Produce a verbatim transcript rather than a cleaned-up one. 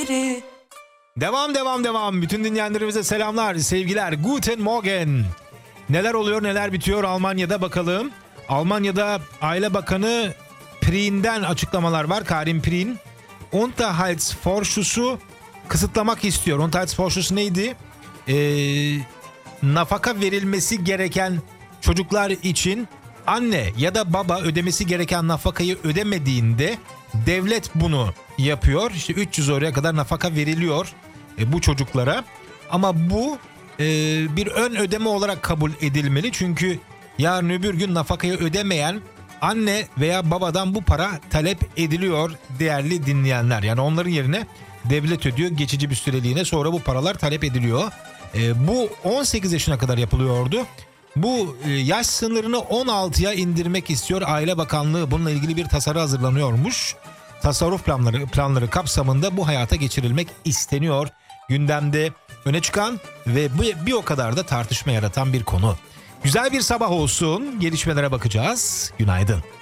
Devam devam devam. Bütün dinleyenlerimize selamlar, sevgiler. Guten Morgen. Neler oluyor, neler bitiyor Almanya'da bakalım. Almanya'da Aile Bakanı Prien'den açıklamalar var. Karin Prien. Unterhaltsvorschussu kısıtlamak istiyor. Unterhaltsvorschuss neydi? Ee, nafaka verilmesi gereken çocuklar için anne ya da baba ödemesi gereken nafakayı ödemediğinde devlet bunu yapıyor. İşte üç yüz euroya kadar nafaka veriliyor e, bu çocuklara. Ama bu e, bir ön ödeme olarak kabul edilmeli. Çünkü yarın öbür gün nafakayı ödemeyen anne veya babadan bu para talep ediliyor değerli dinleyenler. Yani onların yerine devlet ödüyor geçici bir süreliğine, sonra bu paralar talep ediliyor. E, bu on sekiz yaşına kadar yapılıyordu. Bu e, yaş sınırını on altıya indirmek istiyor Aile Bakanlığı. Bununla ilgili bir tasarı hazırlanıyormuş. Tasarruf planları planları kapsamında bu hayata geçirilmek isteniyor. Gündemde öne çıkan ve bu bir o kadar da tartışma yaratan bir konu. Güzel bir sabah olsun. Gelişmelere bakacağız. Günaydın.